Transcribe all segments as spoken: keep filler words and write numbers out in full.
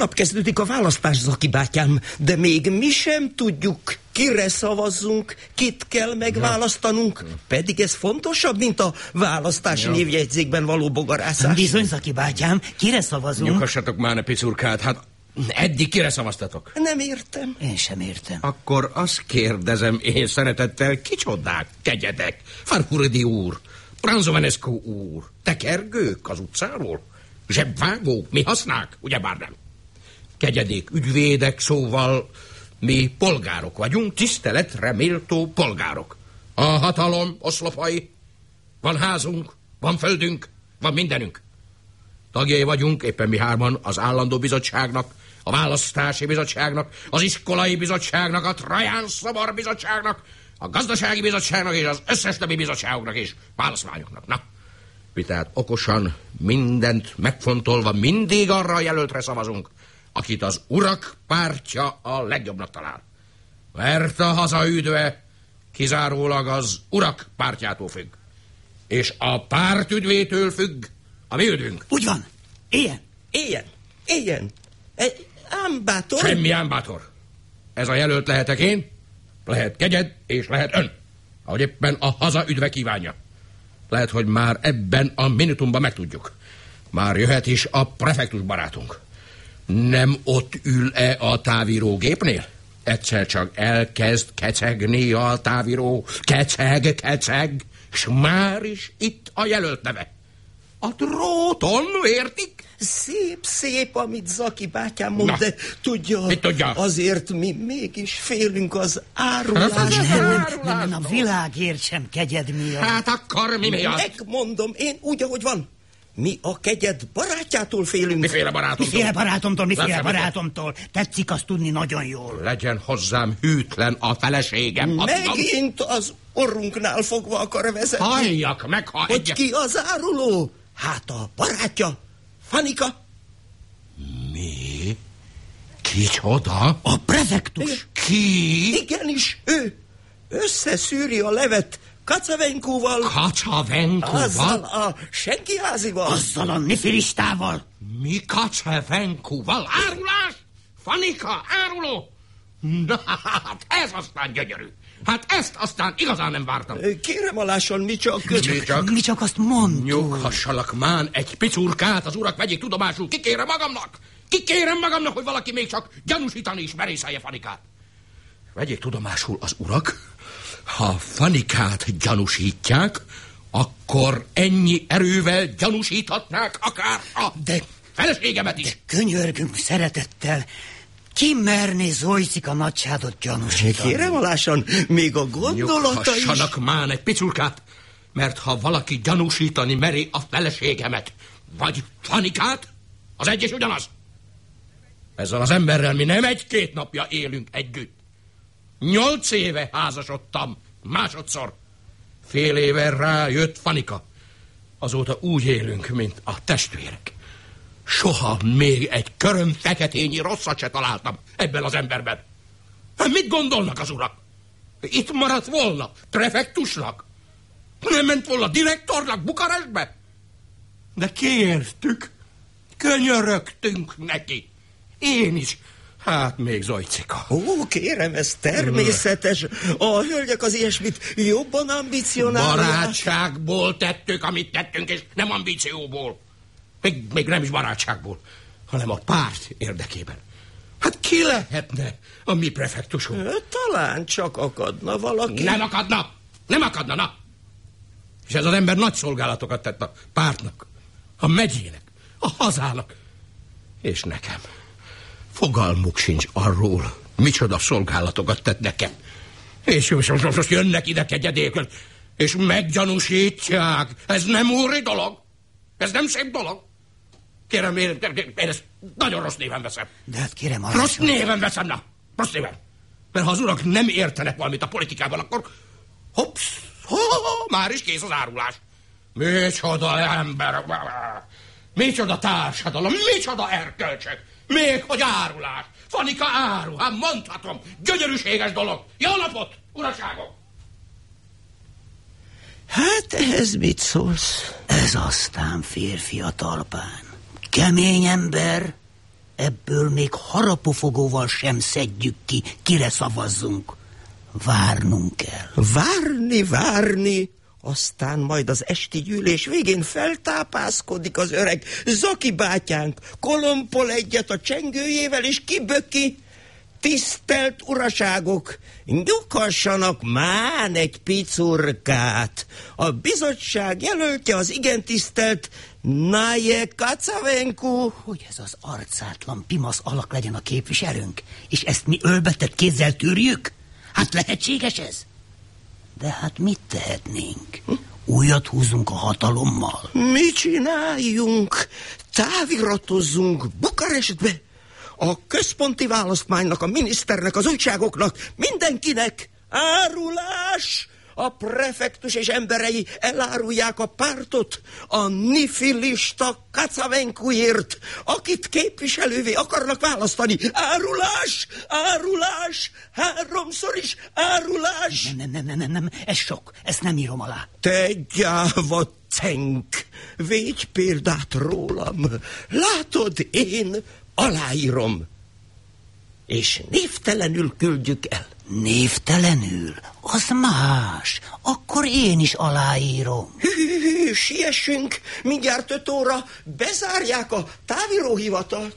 Holnap kezdődik a választás, Zaki bátyám, de még mi sem tudjuk, kire szavazzunk, kit kell megválasztanunk. Ja. Pedig ez fontosabb, mint a választási ja. névjegyzékben való bogarászás. Bizony, Zaki bátyám, kire szavazunk? Nyughassatok már, ne picurkát, hát eddig kire szavaztatok? Nem értem. Én sem értem. Akkor azt kérdezem én szeretettel, kicsodák, kegyedek, Farhuridi úr, Pranzovenescu úr, tekergők az utcáról, zsebvágók, mi hasznák, ugyebár nem. Kegyedék, ügyvédek, szóval mi polgárok vagyunk, tiszteletre méltó polgárok. A hatalom oszlopai, van házunk, van földünk, van mindenünk. Tagjai vagyunk, éppen mi hárman, az állandó bizottságnak, a választási bizottságnak, az iskolai bizottságnak, a Traján szobor bizottságnak, a gazdasági bizottságnak és az összes többi bizottságoknak és választmányoknak. Na, mi tehát okosan, mindent megfontolva mindig arra a jelöltre szavazunk, akit az urak pártja a legjobbnak talál. Mert a haza üdve kizárólag az urak pártjától függ. És a párt üdvétől függ a mi üdvünk. Úgy van. Éljen. Éljen. Éljen. Egy ámbátor. Semmi ámbátor. Ez a jelölt lehetek én, lehet kegyed, és lehet ön. Ahogy éppen a haza üdve kívánja. Lehet, hogy már ebben a minutumban megtudjuk. Már jöhet is a prefektus barátunk. Nem ott ül-e a távírógépnél? Egyszer csak elkezd kecegni a távíró. Keceg, keceg, s már is itt a jelölt neve. A dróton, értik? Szép, szép, amit Zaki bátyám mond, de tudja, mit tudja, azért mi mégis félünk az árulástól. Nem, nem, nem, a világért sem kegyed miatt. Hát akkor mi miatt? Megmondom, én úgy, ahogy van. Mi a kegyed barátjától félünk. Miféle barátomtól? Miféle barátomtól, miféle barátomtól. Tetszik azt tudni nagyon jól. Legyen hozzám hűtlen a feleségem. Megint az orrunknál fogva akar vezetni. Halljak meg, ha hogy egyet... ki az áruló? Hát a barátja, Fanika. Mi? Kicsoda? A prefektus. Ki? Igenis, ő. Összeszűri a levet Kacavenkóval. Kacavenkóval? Azzal a senkiházival. Azzal a nifiristával. Mi Kacavenkóval? Árulás? Fanika, áruló? Na, hát ez aztán gyönyörű. Hát ezt aztán igazán nem vártam. Kérem alásan, mi csak... Mi csak, mi csak azt mondtuk. Nyughassalak már egy picurkát, az urak vegyék tudomásul. Kikérem magamnak. Kikérem magamnak, hogy valaki még csak gyanúsítani is merészelje Fanikát. Vegyék tudomásul az urak, ha Fanikát gyanúsítják, akkor ennyi erővel gyanúsíthatnák akár a de, feleségemet is. De könyörgünk szeretettel. Ki merné Zojcika nagyságot gyanúsítani? Kérem alásan, még a gondolata is... Nyughassanak már egy piculkát, mert ha valaki gyanúsítani meri a feleségemet, vagy Fanikát, az egy és ugyanaz. Ezzel az emberrel mi nem egy-két napja élünk együtt. Nyolc éve házasodtam, másodszor. Fél éve rájött Fanika. Azóta úgy élünk, mint a testvérek. Soha még egy köröm feketényi rosszat se találtam ebben az emberben. Mit gondolnak az urak? Itt maradt volna prefektusnak? Nem ment volna direktornak Bukarestbe? De kértük, könyörögtünk neki. Én is. Hát még Zojcika. Ó, kérem, ez természetes. A hölgyek az ilyesmit jobban ambicionálják. Barátságból tettük, amit tettünk, és nem ambícióból. Még, még nem is barátságból, hanem a párt érdekében. Hát ki lehetne a mi prefektusunk? Talán csak akadna valaki. Nem akadna! Nem akadna, na! És ez az ember nagy szolgálatokat tett a pártnak, a megyének, a hazának, és nekem. Fogalmuk sincs arról, micsoda szolgálatokat tett nekem. És most, most, most jönnek ide kegyedékön, és meggyanúsítják. Ez nem úri dolog. Ez nem szép dolog. Kérem, én, én ezt nagyon rossz néven veszem. De hát kérem, arra rossz néven veszem, na. Rossz néven. Mert ha az urak nem értenek valamit a politikában, akkor hopsz, ho, már is kész az árulás. Micsoda ember, micsoda társadalom, micsoda erkölcsök. Még hogy árulás. Fanika áru, hát mondhatom. Gyönyörűséges dolog. Jó napot, uraságok! Hát ehhez mit szólsz? Ez aztán férfi a talpán. Kemény ember, ebből még harapofogóval sem szedjük ki, kire szavazzunk. Várnunk kell. Várni, várni, aztán majd az esti gyűlés végén feltápászkodik az öreg Zaki bátyánk, kolompol egyet a csengőjével, és kiböki. Tisztelt uraságok, nyughassanak már egy picurkát. A bizottság jelöltje az igen tisztelt Naje Kacavenku. Hogy ez az arcátlan pimasz alak legyen a képviselőnk, és ezt mi ölbetett kézzel tűrjük? Hát lehetséges ez? De hát mit tehetnénk? Újat húzunk a hatalommal. Mi csináljunk? Táviratozzunk Bukarestbe. A központi választmánynak, a miniszternek, az újságoknak, mindenkinek árulás! A prefektus és emberei elárulják a pártot a nifilista Kacavenkuért, akit képviselővé akarnak választani. Árulás! Árulás! Háromszor is árulás! Nem, nem, nem, nem, nem, nem. Ez sok. Ezt nem írom alá. Te gyáva cenk! Védj példát rólam! Látod, én aláírom. És névtelenül küldjük el. Névtelenül? Az más. Akkor én is aláírom. Hű, hű, hű, siessünk, mindjárt öt óra bezárják a távíróhivatalt.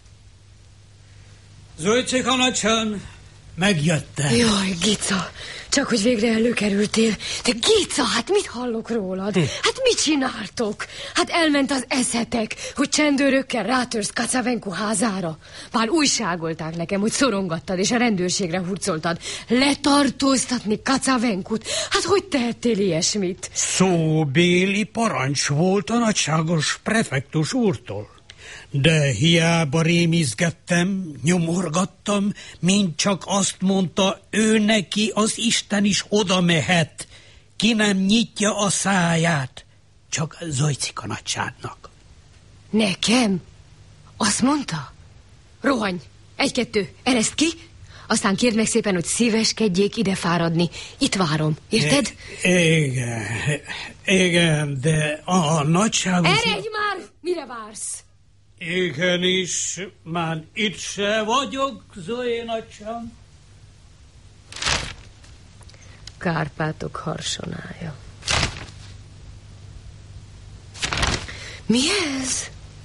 Zöldséka nagysan, megjöttem. Jaj, Gica, csak hogy végre előkerültél. De Gica, hát mit hallok rólad? Hm. Hát mit csináltok? Hát elment az eszetek, hogy csendőrökkel rátörsz Kacavenku házára. Már újságolták nekem, hogy szorongattad és a rendőrségre hurcoltad. Letartóztatni Kacavenkut. Hát hogy tehettél ilyesmit? Szóbéli parancs volt a nagyságos prefektus úrtól. De hiába rémizgettem, nyomorgattam, mint csak azt mondta, ő neki az Isten is oda mehet. Ki nem nyitja a száját, csak Zojcika nagyságnak. Nekem? Azt mondta? Rohanj, egy-kettő, ereszt ki, aztán kérd meg szépen, hogy szíveskedjék ide fáradni. Itt várom, érted? I- igen, igen, de a nagyságos... Eredj már, mire vársz? Igenis, már itt se vagyok, Zoé nagyság. Kárpátok harsonája. Mi ez?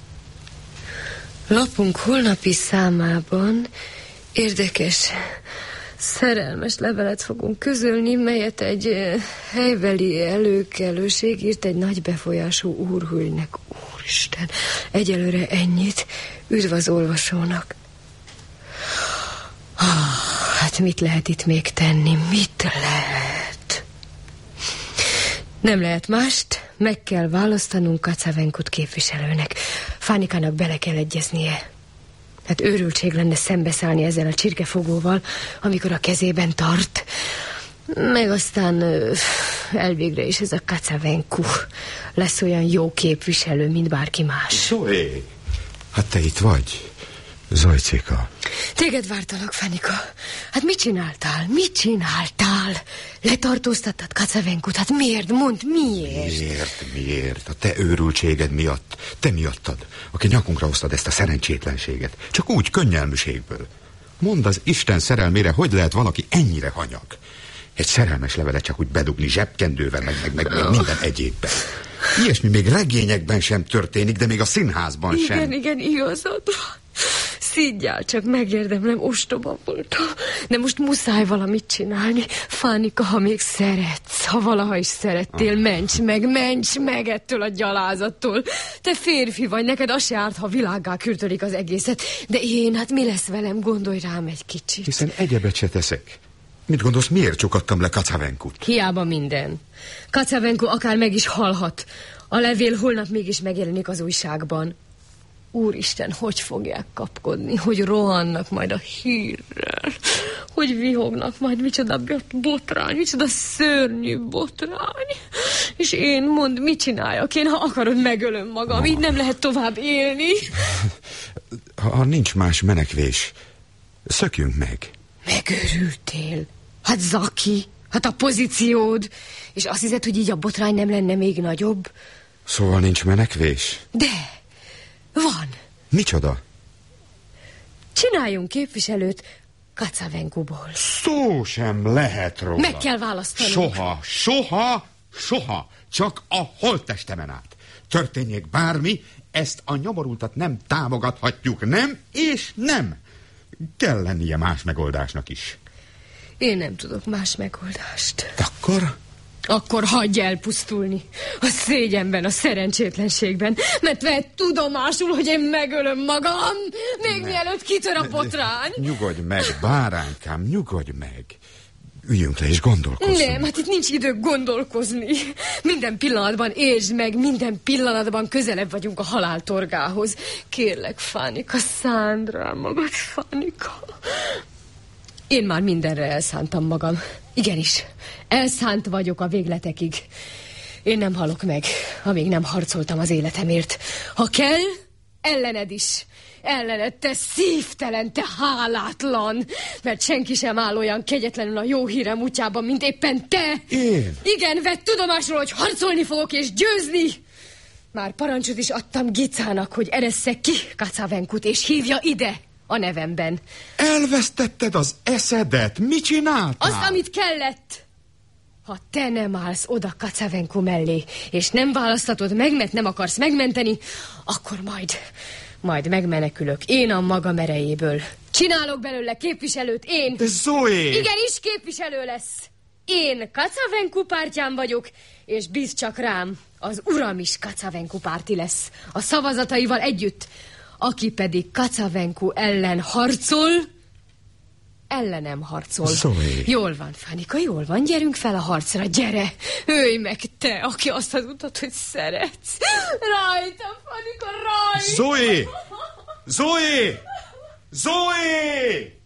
Lapunk holnapi számában érdekes, szerelmes levelet fogunk közölni, melyet egy eh, helybeli előkelőség írt egy nagy befolyású úrhölgynek. Úristen, egyelőre ennyit. Üdv az olvasónak. Ah, hát mit lehet itt még tenni? Mit lehet? Nem lehet mást, meg kell választanunk Kacavenkut képviselőnek. Fánikának bele kell egyeznie. Hát őrültség lenne szembeszállni ezzel a csirkefogóval, amikor a kezében tart. Meg aztán elvégre is ez a Kacavenku lesz olyan jó képviselő, mint bárki más. Zoé, hát te itt vagy, Zojcika. Téged vártalak, Fanika. Hát mit csináltál? Mit csináltál? Letartóztattad Kacavenkut? Hát miért? Mondd, miért? Miért, miért? A te őrültséged miatt. Te miattad, aki nyakunkra hoztad ezt a szerencsétlenséget. Csak úgy, könnyelműségből. Mondd az Isten szerelmére, hogy lehet valaki ennyire hanyag. Egy szerelmes levelet csak úgy bedugni zsebkendővel, meg, meg, meg, meg minden egyébben. Ilyesmi még regényekben sem történik, de még a színházban igen, sem. Igen, igen, igazad van. Szidjál, csak megérdemlem, ostoba voltam. De most muszáj valamit csinálni. Fánika, ha még szeretsz, ha valaha is szerettél, ments meg, ments meg ettől a gyalázattól. Te férfi vagy, neked az se árt, ha világgá kürtölik az egészet. De én, hát mi lesz velem, gondolj rám egy kicsit. Hiszen egyebet se teszek. Mit gondolsz, miért csukadtam le Kacavenkut? Hiába minden. Kacavenku akár meg is halhat. A levél holnap mégis megjelenik az újságban. Úristen, hogy fogják kapkodni, hogy rohannak majd a hírrel, hogy vihognak majd, micsoda botrány, micsoda szörnyű botrány. És én, mondd, mit csináljak én, ha akarod, megölöm magam, oh. Így nem lehet tovább élni. Ha nincs más menekvés, szökjünk meg. Megőrültél? Hát Zaki, hát a pozíciód, és azt hiszed, hogy így a botrány nem lenne még nagyobb? Szóval nincs menekvés? De... van. Micsoda? Csináljunk képviselőt Kacavenkuból. Szó sem lehet róla. Meg kell választanunk. Soha, soha, soha. Csak a holttestemen át. Történjék bármi, ezt a nyomorultat nem támogathatjuk. Nem és nem. Kell lennie más megoldásnak is. Én nem tudok más megoldást. Akkor? Akkor hagyj elpusztulni. A szégyenben, a szerencsétlenségben. Mert vett tudomásul, hogy én megölöm magam, még ne. mielőtt kitör a botrány. Nyugodj meg, báránykám, nyugodj meg. Üljünk le és gondolkozzunk. Nem, hát itt nincs idő gondolkozni. Minden pillanatban értsd meg, minden pillanatban közelebb vagyunk a haláltorgához. Kérlek, Fánika, szánd rá magad, Fánika. Én már mindenre elszántam magam. Igenis, elszánt vagyok a végletekig. Én nem halok meg, amíg nem harcoltam az életemért. Ha kell, ellened is. Ellened, te szívtelen, te hálátlan. Mert senki sem áll olyan kegyetlenül a jó hírem útjában, mint éppen te. Én? Igen, vedd tudomásról, hogy harcolni fogok és győzni. Már parancsot is adtam Gicának, hogy eressze ki Kacavenkut és hívja ide a nevemben. Elvesztetted az eszedet? Mit csináltál? Azt, amit kellett. Ha te nem állsz oda Kacavenku mellé, és nem választatod meg, mert nem akarsz megmenteni, akkor majd, majd megmenekülök én a magam erejéből. Csinálok belőle képviselőt, én. De Zoé! Igenis képviselő lesz. Én Kacavenku pártján vagyok, és bízz csak rám, az uram is Kacavenku párti lesz. A szavazataival együtt. Aki pedig Kacavenku ellen harcol, ellenem harcol. Zoé. Jól van, Fánika, jól van, gyerünk fel a harcra, gyere. Ölj meg te, aki azt hazudtad, hogy szeretsz. Rajta, Fánika, rajta. Zoé! Zoé! Zoé!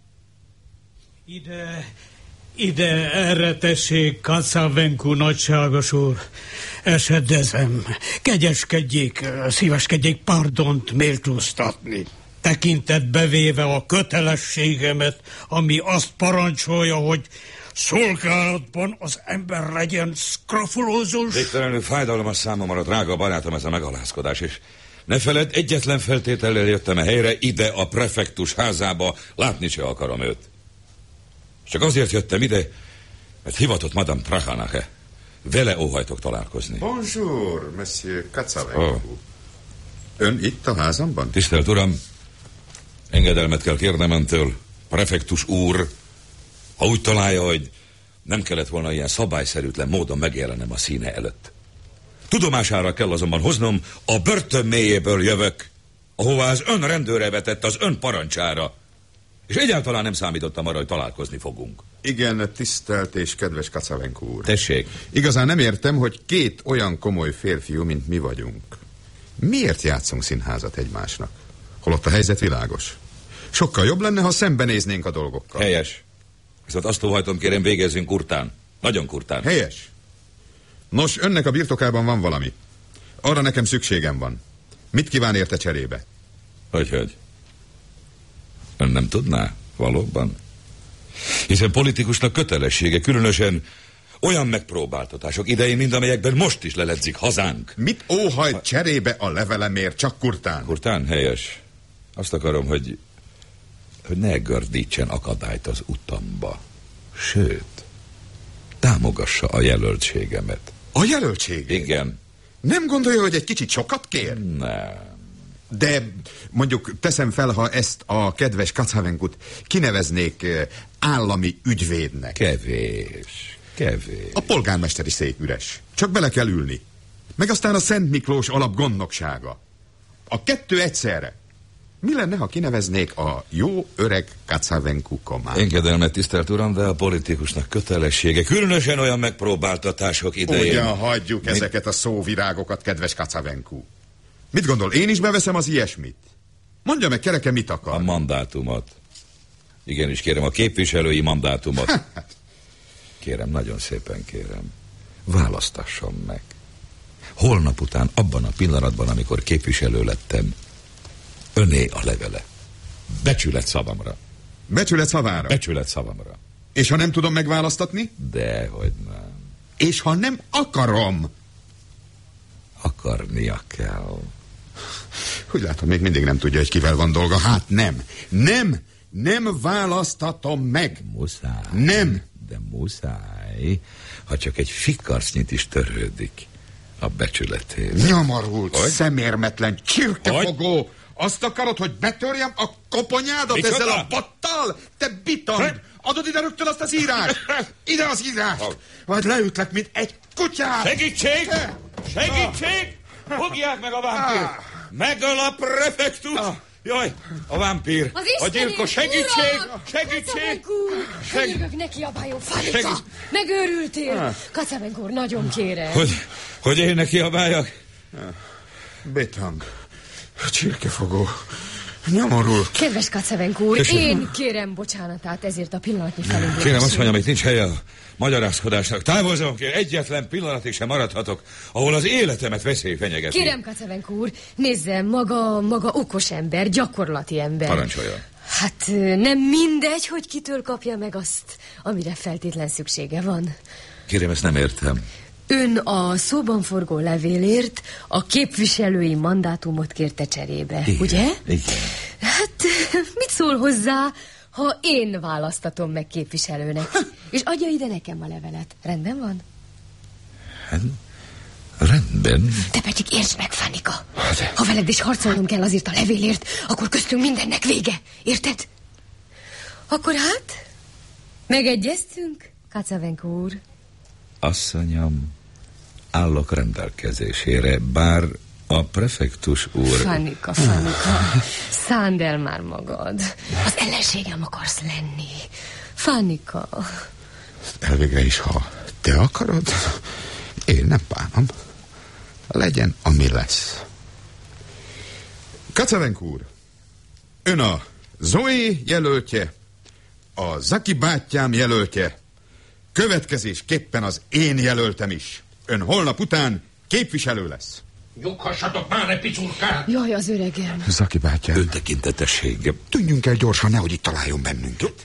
Ide, ide, erre tessék, Kacavenku nagyságos úr. Esedezem, kegyeskedjék, szíveskedjék pardont méltóztatni. Tekintetbe véve a kötelességemet, ami azt parancsolja, hogy szolgálatban az ember legyen szkrofulózus. Végtelenül fájdalmas számomra, drága barátom, ez a megalázkodás, és ne feledd, egyetlen feltétellel jöttem a helyre, ide a prefektus házába, látni se akarom őt. Csak azért jöttem ide, mert hivatott Madame Prachanache. Vele óhajtok találkozni. Bonjour, monsieur Kacavenku. Oh. Ön itt a házamban? Tisztelt uram, engedelmet kell kérnem öntől, prefektus úr, ha úgy találja, hogy nem kellett volna ilyen szabályszerűtlen módon megjelenem a színe előtt. Tudomására kell azonban hoznom, a börtön mélyéből jövök, ahová az ön rendőre vetett az ön parancsára. És egyáltalán nem számítottam arra, hogy találkozni fogunk. Igen, tisztelt és kedves Kacavenku úr. Tessék. Igazán nem értem, hogy két olyan komoly férfiú, mint mi vagyunk. Miért játszunk színházat egymásnak? Holott a helyzet világos. Sokkal jobb lenne, ha szembenéznénk a dolgokkal. Helyes. Viszont azt óhajtom, kérem, végezzünk kurtán. Nagyon kurtán. Helyes. Nos, önnek a birtokában van valami. Arra nekem szükségem van. Mit kíván érte cserébe? Hogy, hogy? Ön nem tudná? Valóban? Hiszen politikusnak kötelessége, különösen olyan megpróbáltatások idején, mint amelyekben most is leledzik hazánk. Mit óhajt ha... cserébe a levelemért, csak kurtán? Kurtán? Helyes. Azt akarom, hogy, hogy ne gördítsen akadályt az utamba. Sőt, támogassa a jelöltségemet. A jelöltségét? Igen. Nem gondolja, hogy egy kicsit sokat kér? Nem. De mondjuk teszem fel, ha ezt a kedves Kacavenkut kineveznék állami ügyvédnek. Kevés, kevés. A polgármesteri szék üres. Csak bele kell ülni. Meg aztán a Szent Miklós alap gondnoksága. A kettő egyszerre. Mi lenne, ha kineveznék a jó öreg Kacavenku komát? Engedelmet, tisztelt uram, de a politikusnak kötelessége, különösen olyan megpróbáltatások idején. Ugyan hagyjuk Mi... ezeket a szóvirágokat, kedves Kacavenku. Mit gondol, én is beveszem az ilyesmit? Mondja meg, kereke, mit akar? A mandátumot. Igenis, kérem, a képviselői mandátumot. Kérem, nagyon szépen kérem. Választasson meg. Holnap után, abban a pillanatban, amikor képviselő lettem, öné a levele. Becsület szavamra. Becsület szavára? Becsület szavamra. És ha nem tudom megválasztatni? Dehogy nem. És ha nem akarom? Akarnia kell. Úgy látom, még mindig nem tudja, hogy kivel van dolga. Hát nem, nem, nem választhatom meg. Muszáj. Nem. De muszáj, ha csak egy fikarcnyit is törődik a becsületével. Nyomorult, hogy? Szemérmetlen, csirkefogó. Azt akarod, hogy betörjem a koponyádat Micsoda? ezzel a bottal? Te bitang! Adod ide rögtön azt az írást! Ide az írást! Vagy leütlek, mint egy kutyát! Segítség! Segítség! Fogják meg a vámpírt! Megöl a prefektus! Jaj, a vámpír! A gyilkos! Segítség! Segítség! Könyörgök, ne kiabáljon, Fanika! Megőrültél! Kacavenk úr, nagyon kérem! Hogy, hogy én ne kiabáljak? Bitang, csirkefogó, nyomorult. Kedves Kacavenk úr, én kérem bocsánatát ezért a pillanatnyi felindulásért. Kérem, azt mondjam, itt nincs helye a magyarázkodásnak. Távozom, kérem, egyetlen pillanatig sem maradhatok, ahol az életemet veszély fenyegeti. Kérem, Kacavenk úr, nézze, maga, maga okos ember, gyakorlati ember. Parancsoljon. Hát nem mindegy, hogy kitől kapja meg azt, amire feltétlen szüksége van. Kérem, ezt nem értem. Ön a szóban forgó levélért a képviselői mandátumot kérte cserébe, Igen, ugye? Igen. Hát mit szól hozzá, ha én választatom meg képviselőnek? És adja ide nekem a levelet. Rendben van? Hát, rendben. Te pedig értsd meg, Fanika. Ha veled is harcolnunk kell azért a levélért, akkor köztünk mindennek vége. Érted? Akkor hát, megegyeztünk, Kacavenk úr? Asszonyom, állok rendelkezésére, bár a prefektus úr... Fanika, Fanika, szánd el már magad. Az ellenségem akarsz lenni. Fanika. Elvégre is, ha te akarod, én nem bánom. Legyen, ami lesz. Kacavenk úr, ön a Zoe jelöltje, a Zaki bátyám jelöltje, következésképpen az én jelöltem is. Ön holnap után képviselő lesz. Nyughassatok már, ne picurkát! Jaj, az öregem. Zaki bátyám. Öntekintetessége. Tűnjünk el gyorsan, nehogy itt találjon bennünket.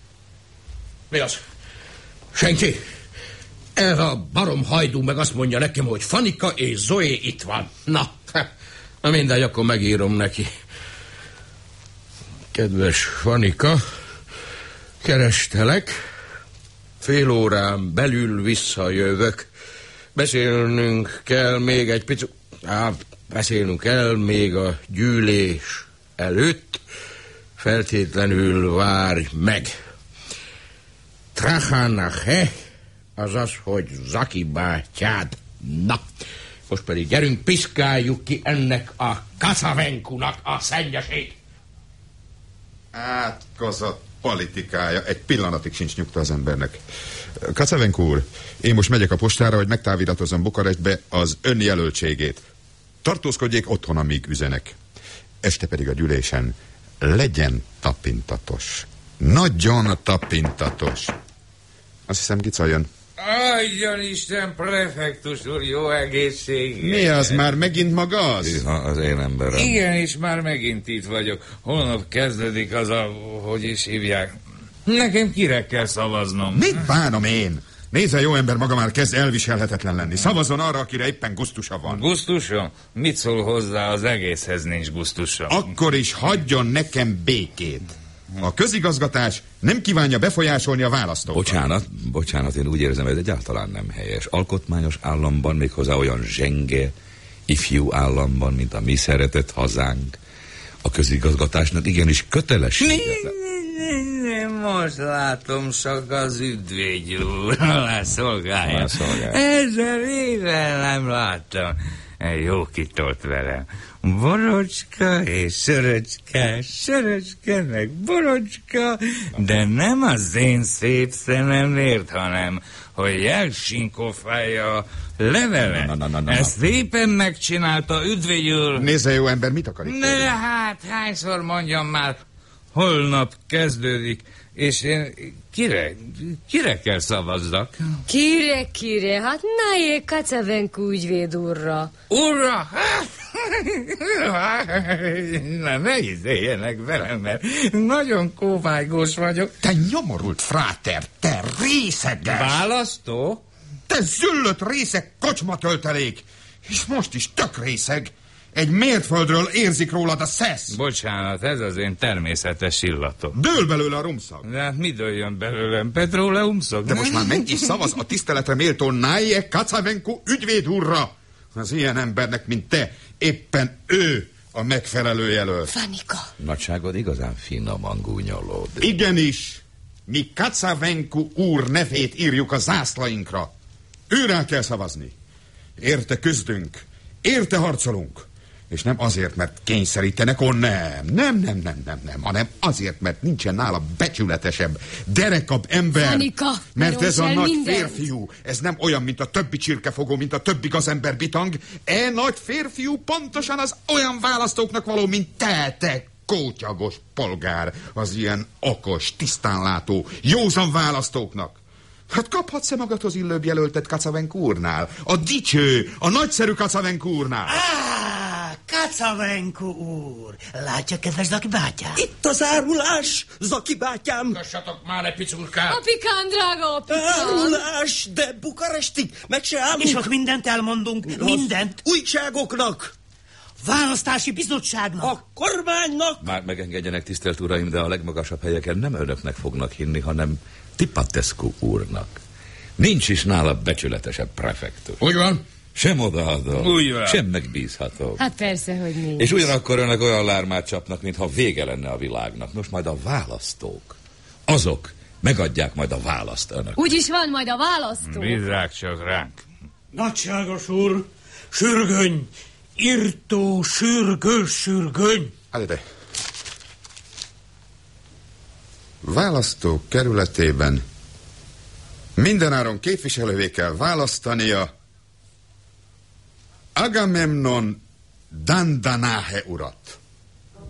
Mi az? Senki? Ez a barom hajdú meg azt mondja nekem, hogy Fanika és Zoe itt van. Na, na mindegy, akkor megírom neki. Kedves Fanika, kerestelek, fél órán belül visszajövök. Beszélnünk kell még egy picit... Á, beszélnünk kell még a gyűlés előtt. Feltétlenül várj meg. Trachanache, azaz, hogy Zaki bátyád. Na, most pedig gyerünk, piszkáljuk ki ennek a Kacavenkunak a szennyesét. Átkozott politikája. Egy pillanatig sincs nyugta az embernek. Kacavenk úr, én most megyek a postára, hogy megtáviratozom Bukarestbe az önjelöltségét. Tartózkodjék otthon, amíg üzenek. Este pedig a gyűlésen legyen tapintatos. Nagyon tapintatos. Azt hiszem, Gica jön. Adjon Isten, prefektus úr, jó egészség. Mi az, már megint maga az? Ha, az én emberem. Igen, és már megint itt vagyok. Holnap kezdődik az a, hogy is hívják. Nekem kire kell szavaznom? Mit bánom én? Nézze, jó ember, maga már kezd elviselhetetlen lenni. Szavazzon arra, akire éppen gusztusa van. Gusztusom? Mit szól hozzá, az egészhez nincs gusztusom. Akkor is hagyjon nekem békét. A közigazgatás nem kívánja befolyásolni a választókat. Bocsánat, bocsánat, én úgy érzem, ez egyáltalán nem helyes. Alkotmányos államban, méghozzá olyan zsenge, ifjú államban, mint a mi szeretett hazánk, a közigazgatásnak igenis kötelessége. Most látom, csak az ügyvéd úr alá szolgálja. Ezer éve nem láttam. Jó kitolt velem. Borocska és Söröcske, Söröcske meg Borocska, de nem az én szép szememért, hanem hogy elsinkofálja a levelet. Na, na, na, na, Ezt éppen megcsinálta ügyvéd úr. Nézze, jó ember, mit akar itt? Ne, hát hányszor mondjam már, holnap kezdődik, és én kire, kire kell szavazzak? Kire, kire? Hát nájék Kacavenk ügyvéd úrra. Urra! Na, ne izéljenek velem, mert nagyon kóvájgós vagyok. Te nyomorult fráter, te részeges! Választó? Te züllött részeg kocsmatöltelék! És most is tök részeg! Egy mérföldről érzik rólad a szesz. Bocsánat, ez az én természetes illatom. Dől belőle a rumszag. De hát mi dőljön belőlem? Petróleumszag? De most már menj és szavaz a tiszteletre méltó Náje Kacavenko ügyvéd úrra. Az ilyen embernek, mint te, éppen ő a megfelelő jelölt. Fanika. Nagyságod igazán finoman gúnyolód. Igenis. Mi Kacavenko úr nevét írjuk a zászlainkra. Őrá kell szavazni. Érte küzdünk. Érte harcolunk. És nem azért, mert kényszerítenek, ó nem, nem, nem, nem, nem, nem, hanem azért, mert nincsen nála becsületesebb, derekabb ember. Fanika, mert ez a nagy mindent. férfiú, ez nem olyan, mint a többi csirkefogó, mint a többi gazember bitang. E nagy férfiú pontosan az olyan választóknak való, mint te, te kótyagos polgár, az ilyen okos, tisztánlátó, józan választóknak. Hát kaphatsz-e magadhoz illőbb jelöltet Kacavenko úrnál? A dicső, a nagyszerű Kacavenko úrnál? Á, Kacavenko úr! Látja, kedves Zaki bátyám? Itt az árulás, Zaki bátyám. Kassatok már egy picurkát. Apikám, drága apikám. Árulás, de Bukarestig meg se állunk. És ott mindent elmondunk, Az mindent. újságoknak, Választási bizottságnak. a kormánynak. Már megengedjenek, tisztelt uraim, de a legmagasabb helyeken nem önöknek fognak hinni, hanem Tipatescu úrnak. Nincs is nála becsületesebb prefektus. Úgy van? Sem odaadó, Úgy van. sem megbízható. Hát persze, hogy nincs. És ugyanakkor önök olyan lármát csapnak, mintha vége lenne a világnak. Most majd a választók, azok megadják majd a választ önök. Úgyis van majd a választó. Bízzák csak ránk. Nagyságos úr, sürgöny, írtó, sürgős sürgöny. Hát ide. Választók kerületében mindenáron képviselővé kell választania Agamemnon Dandanahe urat.